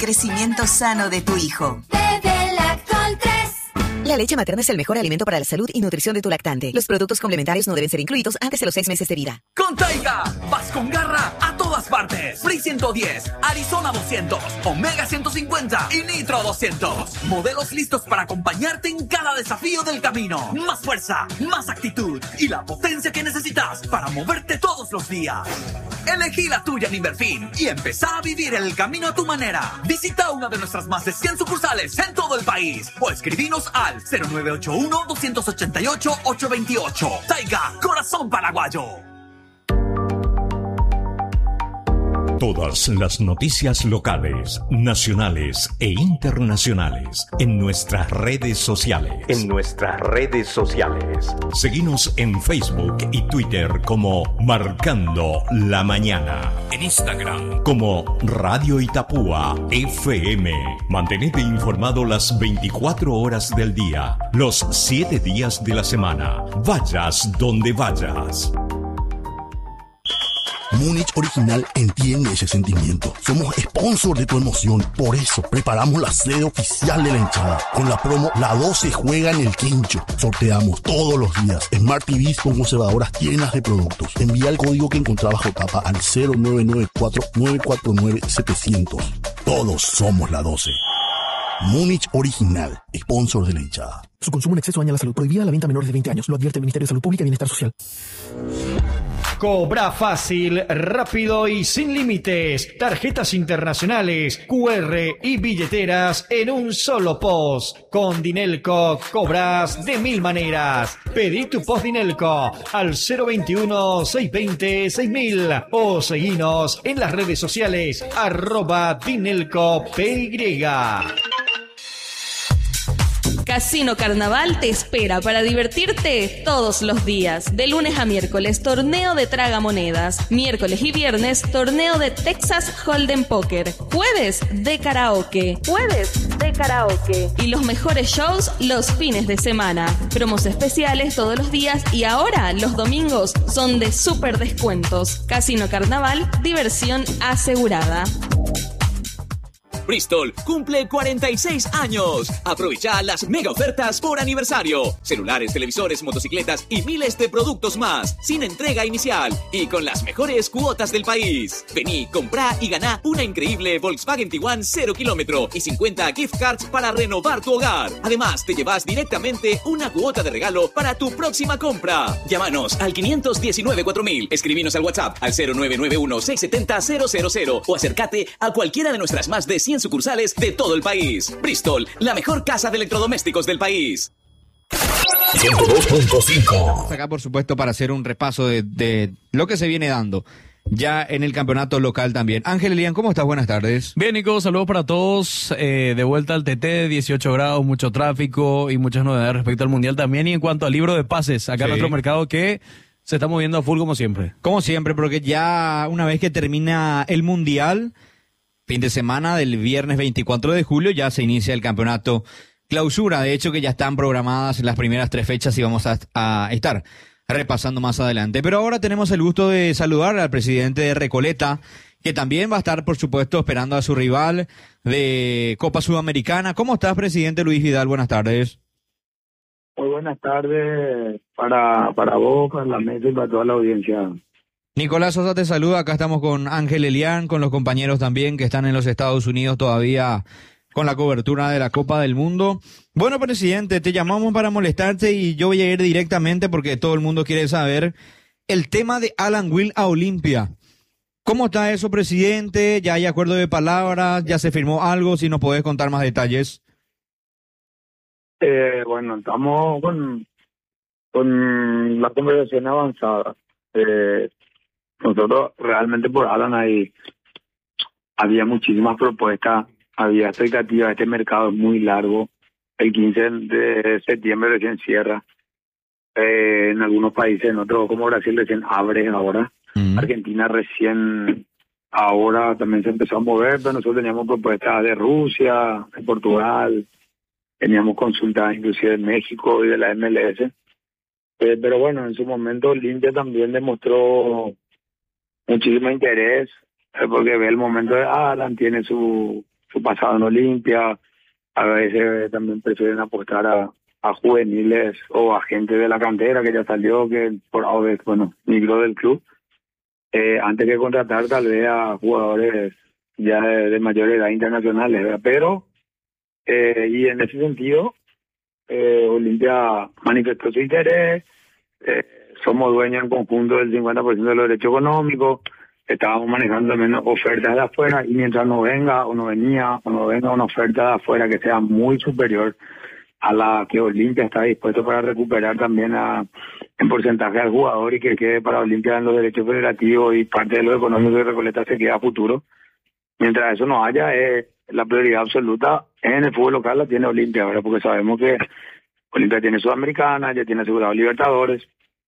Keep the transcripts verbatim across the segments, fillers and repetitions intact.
crecimiento sano de tu hijo. Bebe Lactol tres. La leche materna es el mejor alimento para la salud y nutrición de tu lactante. Los productos complementarios no deben ser incluidos antes de los seis meses de vida. Con Taiga, vas con garra a todas partes. Free ciento diez, Arizona doscientos, Omega ciento cincuenta y Nitro doscientos. Modelos listos para acompañarte en cada desafío del camino. Más fuerza, más actitud y la potencia que necesitas para moverte todos los días. Elegí la tuya en Inverfin y empezá a vivir el camino a tu manera. Visita una de nuestras más de cien sucursales en todo el país o escribinos al cero nueve ocho uno, dos ocho ocho, ocho dos ocho. Taiga, corazón paraguayo. Todas las noticias locales, nacionales e internacionales en nuestras redes sociales. En nuestras redes sociales. Seguinos en Facebook y Twitter como Marcando la Mañana. En Instagram como Radio Itapúa F M. Mantenete informado las veinticuatro horas del día, los siete días de la semana. Vayas donde vayas. Múnich Original entiende ese sentimiento. Somos sponsor de tu emoción. Por eso preparamos la sede oficial de la hinchada. Con la promo La doce juega en el quincho. Sorteamos todos los días Smart T Vs con conservadoras llenas de productos. Envía el código que encontrás bajo tapa al cero nueve nueve cuatro, nueve cuatro nueve, siete cero cero. Todos somos la doce. Múnich Original, sponsor de la hinchada. Su consumo en exceso daña la salud. Prohibida la venta a menores de veinte años. Lo advierte el Ministerio de Salud Pública y Bienestar Social. Cobra fácil, rápido y sin límites. Tarjetas internacionales, Q R y billeteras en un solo post. Con Dinelco cobras de mil maneras. Pedí tu post Dinelco al cero veintiuno, seiscientos veinte, seis mil o seguinos en las redes sociales arroba Dinelco P Y. Casino Carnaval te espera para divertirte todos los días. De lunes a miércoles, torneo de tragamonedas. Miércoles y viernes, torneo de Texas Hold'em Poker. Jueves, de karaoke. Jueves, de karaoke. Y los mejores shows los fines de semana. Promos especiales todos los días y ahora los domingos son de súper descuentos. Casino Carnaval, diversión asegurada. Bristol cumple cuarenta y seis años. Aprovecha las mega ofertas por aniversario. Celulares, televisores, motocicletas y miles de productos más. Sin entrega inicial y con las mejores cuotas del país. Vení, comprá y ganá una increíble Volkswagen Tiguan cero kilómetro y cincuenta gift cards para renovar tu hogar. Además, te llevas directamente una cuota de regalo para tu próxima compra. Llámanos al quinientos diecinueve cuatro mil. Escribinos al WhatsApp al cero nueve nueve uno, seis siete cero, cero cero cero o acércate a cualquiera de nuestras más de cien sucursales de todo el país. Bristol, la mejor casa de electrodomésticos del país. ciento dos punto cinco. Acá, por supuesto, para hacer un repaso de, de lo que se viene dando ya en el campeonato local también. Ángel Elian, ¿cómo estás? Buenas tardes. Bien, Nico, saludos para todos. Eh, de vuelta al T T, dieciocho grados, mucho tráfico y muchas novedades respecto al Mundial también. Y en cuanto al libro de pases, acá en Sí. nuestro mercado que se está moviendo a full como siempre. Como siempre, porque ya una vez que termina el Mundial, fin de semana del viernes veinticuatro de julio, ya se inicia el campeonato clausura. De hecho, que ya están programadas las primeras tres fechas y vamos a, a estar repasando más adelante. Pero ahora tenemos el gusto de saludar al presidente de Recoleta, que también va a estar, por supuesto, esperando a su rival de Copa Sudamericana. ¿Cómo estás, presidente Luis Vidal? Buenas tardes. Muy buenas tardes para, para vos, para la mesa y para toda la audiencia. Nicolás Sosa te saluda, acá estamos con Ángel Elian, con los compañeros también que están en los Estados Unidos todavía con la cobertura de la Copa del Mundo. Bueno, presidente, te llamamos para molestarte y yo voy a ir directamente porque todo el mundo quiere saber el tema de Alan Will a Olimpia. ¿Cómo está eso, presidente? ¿Ya hay acuerdo de palabras? ¿Ya se firmó algo? Si nos podés contar más detalles. Eh, bueno, estamos con, con la conversación avanzada. Eh, nosotros realmente por Alan ahí había muchísimas propuestas, había expectativas. Este mercado es muy largo. El quince de septiembre recién cierra. Eh, en algunos países, en otros como Brasil recién abre ahora. Uh-huh. Argentina recién ahora también se empezó a mover, pero nosotros teníamos propuestas de Rusia, de Portugal, teníamos consultas inclusive de México y de la M L S. Eh, pero bueno, en su momento Olimpia también demostró muchísimo interés, eh, porque ve el momento de Alan, tiene su su pasado en Olimpia, a veces también prefieren apostar a, a juveniles o a gente de la cantera que ya salió, que por ahora, bueno, migró del club, eh, antes que contratar tal vez a jugadores ya de, de mayor edad internacionales, ¿verdad? Pero, eh, y en ese sentido, eh, Olimpia manifestó su interés, eh, somos dueños en conjunto del cincuenta por ciento de los derechos económicos, estábamos manejando también ofertas de afuera, y mientras no venga o no venía o no venga una oferta de afuera que sea muy superior a la que Olimpia está dispuesto para recuperar también a, en porcentaje al jugador, y que quede para Olimpia en los derechos federativos y parte de lo económico de Recoleta se queda a futuro. Mientras eso no haya, eh, la prioridad absoluta en el fútbol local la tiene Olimpia, ¿verdad? Porque sabemos que Olimpia tiene Sudamericana, ya tiene asegurado Libertadores,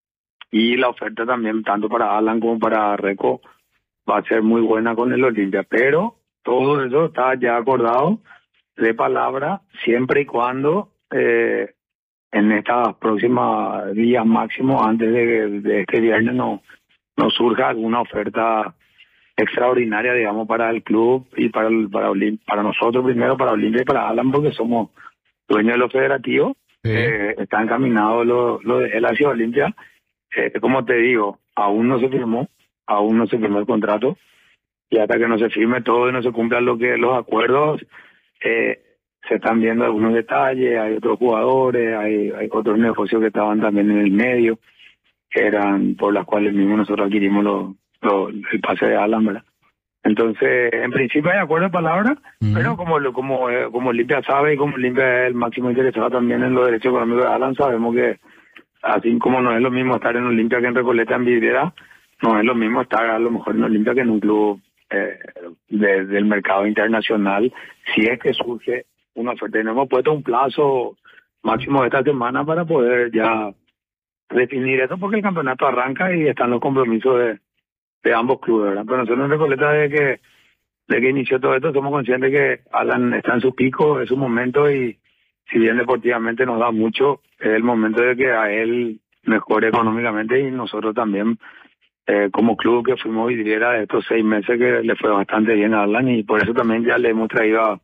y la oferta también, tanto para Alan como para Reco, va a ser muy buena con el Olimpia. Pero todo eso está ya acordado de palabra, siempre y cuando eh, en estas próximas días máximo, antes de, de este viernes, no, no surja alguna oferta extraordinaria, digamos, para el club y para el, para Olim, para nosotros primero, para Olimpia y para Alan, porque somos dueños de los federativos. Sí. Eh, está encaminado lo, lo de él hacia Olimpia. Eh, como te digo, aún no se firmó, aún no se firmó el contrato, y hasta que no se firme todo y no se cumplan lo que los acuerdos, eh, se están viendo algunos detalles, hay otros jugadores, hay, hay otros negocios que estaban también en el medio, que eran por las cuales mismos nosotros adquirimos lo, lo, el pase de Alan, ¿verdad? Entonces, en principio hay acuerdo de palabra, uh-huh. pero como como eh, como Olimpia sabe, y como Olimpia es el máximo interesado también en los derechos económicos de Alan, sabemos que así como no es lo mismo estar en Olimpia que en Recoleta, en Vidriera, no es lo mismo estar a lo mejor en Olimpia que en un club eh, de, del mercado internacional, si es que surge una oferta. Y nos hemos puesto un plazo máximo de esta semana para poder ya definir eso, porque el campeonato arranca y están los compromisos de, de ambos clubes, ¿verdad? Pero nosotros en Recoleta, de que, de que inició todo esto, somos conscientes que Alan está en su pico, es su momento, y si bien deportivamente nos da mucho, es el momento de que a él mejore económicamente, y nosotros también, eh, como club que fuimos vidriera de estos seis meses, que le fue bastante bien a Alan, y por eso también ya le hemos traído a,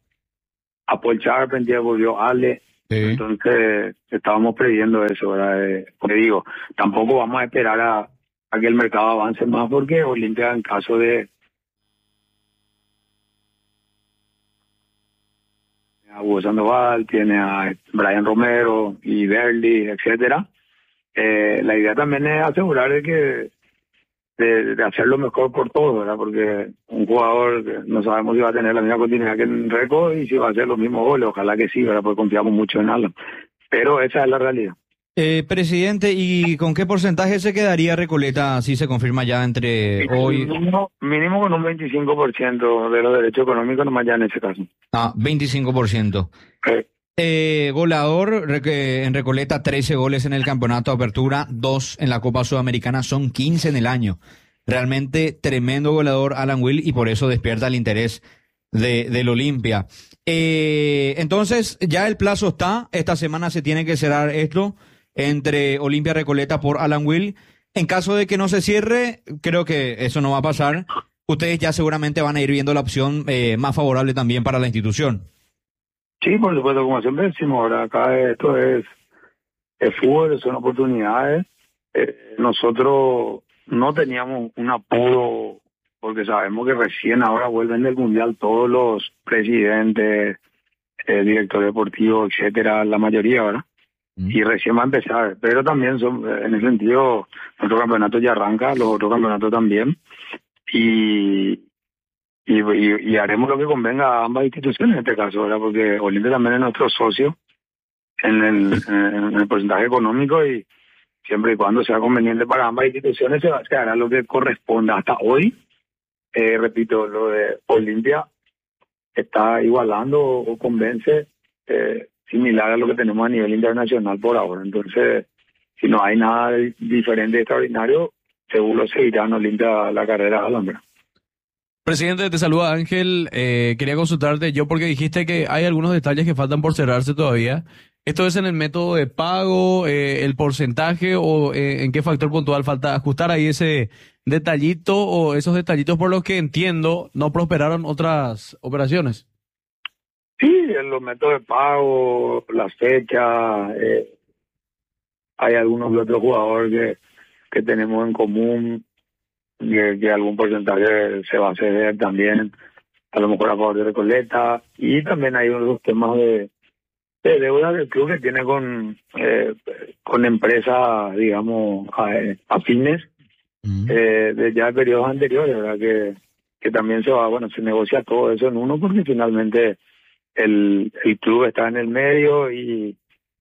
a Paul Charpentier, ya volvió Ale. Sí. Entonces estábamos previendo eso, ¿verdad? Eh, como digo, tampoco vamos a esperar a, a que el mercado avance más, porque Olimpia, en caso de a Hugo Sandoval, tiene a Brian Romero y Berli, etcétera. Eh, la idea también es asegurar de que de, de hacer lo mejor por todos, ¿verdad? Porque un jugador que no sabemos si va a tener la misma continuidad que en Reco y si va a hacer los mismos goles, ojalá que sí, ¿verdad? Porque confiamos mucho en Alan. Pero esa es la realidad. Eh, presidente, ¿y con qué porcentaje se quedaría Recoleta si se confirma ya entre hoy? Mínimo, mínimo con un veinticinco por ciento de los derechos económicos, nomás ya en ese caso. Ah, veinticinco por ciento. Sí. Eh, goleador, en Recoleta, trece goles en el campeonato de apertura, dos en la Copa Sudamericana, son quince en el año. Realmente tremendo goleador Alan Will, y por eso despierta el interés de del Olimpia. Eh, entonces, ya el plazo está, esta semana se tiene que cerrar esto entre Olimpia y Recoleta por Alan Will. En caso de que no se cierre, creo que eso no va a pasar. Ustedes ya seguramente van a ir viendo la opción eh, más favorable también para la institución. Sí, por supuesto, como siempre decimos, ahora acá esto es, es fútbol, son oportunidades. Eh, nosotros no teníamos un apuro, porque sabemos que recién ahora vuelven del Mundial todos los presidentes, eh, directores deportivos, etcétera, la mayoría, ¿verdad? Mm. Y recién va a empezar, pero también son, en ese sentido, nuestro campeonato ya arranca, los otros campeonatos también, y... Y, y, y haremos lo que convenga a ambas instituciones en este caso, ¿verdad? Porque Olimpia también es nuestro socio en el, en el porcentaje económico, y siempre y cuando sea conveniente para ambas instituciones se, se hará lo que corresponda. Hasta hoy, eh, repito, lo de Olimpia está igualando o, o convence eh, similar a lo que tenemos a nivel internacional por ahora. Entonces, si no hay nada diferente y extraordinario, seguro seguirá en Olimpia la carrera de Alhambra. Presidente, te saluda Ángel. Eh, quería consultarte yo porque dijiste que hay algunos detalles que faltan por cerrarse todavía. ¿Esto es en el método de pago, eh, el porcentaje, o eh, en qué factor puntual falta ajustar ahí ese detallito o esos detallitos por los que entiendo no prosperaron otras operaciones? en los métodos de pago, las fechas, eh, hay algunos de otros jugadores que, que tenemos en común, que, que algún porcentaje se va a ceder también, a lo mejor a favor de Recoleta, y también hay unos temas de, de deuda del club que tiene con, eh, con empresas, digamos, afines, mm. eh, de ya periodos anteriores, ¿verdad? Que, que también se va, bueno, se negocia todo eso en uno, porque finalmente el, el club está en el medio y,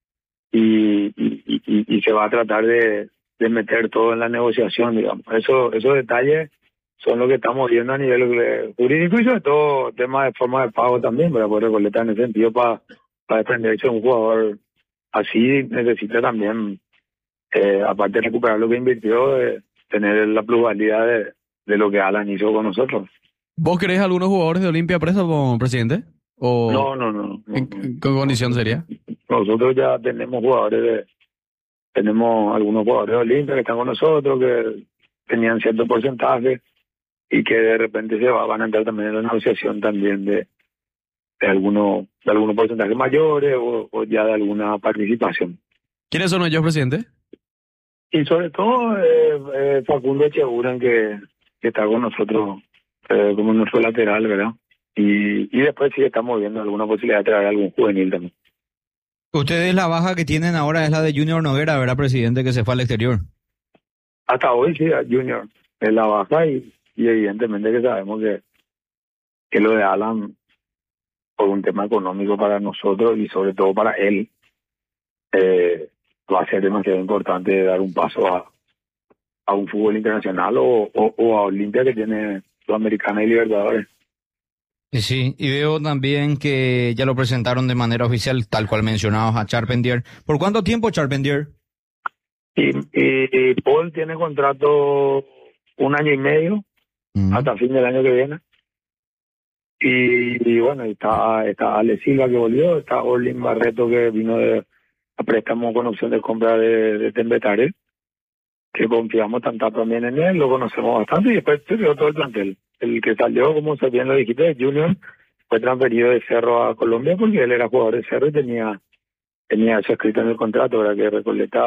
y, y, y, y se va a tratar de, de meter todo en la negociación, digamos. Eso, esos detalles son lo que estamos viendo a nivel jurídico y sobre todo temas de forma de pago también, para poder recolectar en ese sentido para, para defenderse de un jugador así necesita también, eh, aparte de recuperar lo que invirtió, de tener la plusvalía de, de lo que Alan hizo con nosotros. ¿Vos querés algunos jugadores de Olimpia préstamo, presidente? ¿O no, no, no. no ¿En qué condición sería? Nosotros ya tenemos jugadores de, tenemos algunos jugadores de Olimpia que están con nosotros, que tenían cierto porcentaje y que de repente se va, van a entrar también en la negociación también de, de algunos de algunos porcentajes mayores o, o ya de alguna participación. ¿Quiénes son ellos, presidente? Y sobre todo eh, eh, Facundo Echeguren, que, que está con nosotros eh, como nuestro lateral, ¿verdad? Y, y después sí estamos viendo alguna posibilidad de traer algún juvenil también. Ustedes la baja que tienen ahora es la de Junior Noguera, ¿verdad, presidente, que se fue al exterior? Hasta hoy sí, Junior es la baja y, y evidentemente que sabemos que, que lo de Alan, por un tema económico para nosotros y sobre todo para él, eh, va a ser demasiado importante dar un paso a, a un fútbol internacional o, o, o a Olimpia, que tiene Sudamericana y Libertadores. Sí, y veo también que ya lo presentaron de manera oficial, tal cual mencionabas, a Charpentier. ¿Por cuánto tiempo, Charpentier? Y, y, y Paul tiene contrato un año y medio, mm. hasta fin del año que viene. Y, y bueno, está, está Ale Silva, que volvió, está Orlin Barreto, que vino de a préstamo con opción de compra de, de Tembetare, que confiamos tanto también en él, lo conocemos bastante, y después se dio todo el plantel. El que salió, como bien lo dijiste, Junior, fue transferido de Cerro a Colombia porque él era jugador de Cerro y tenía tenía eso escrito en el contrato, ¿verdad? Que Recoleta